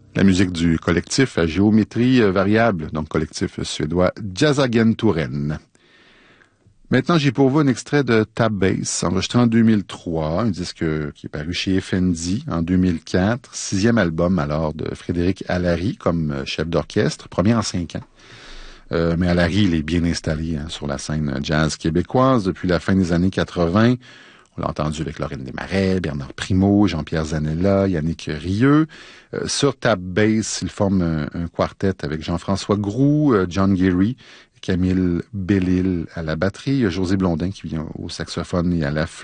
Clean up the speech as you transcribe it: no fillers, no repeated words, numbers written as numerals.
La musique du collectif à géométrie variable, donc collectif suédois Jazzagenturen. Maintenant, j'ai pour vous un extrait de Tab Bass, enregistré en 2003, un disque qui est paru chez Effendi en 2004, sixième album alors de Frédéric Allary comme chef d'orchestre, premier en 5 ans. Mais Allary, il est bien installé sur la scène jazz québécoise depuis la fin des années 80. On l'a entendu avec Lorraine Desmarais, Bernard Primo, Jean-Pierre Zanella, Yannick Rieu. Sur Tab Bass, il forme un quartet avec Jean-François Groux, John Geary, Camille Bellil à la batterie, José Blondin qui vient au saxophone et à la flûte.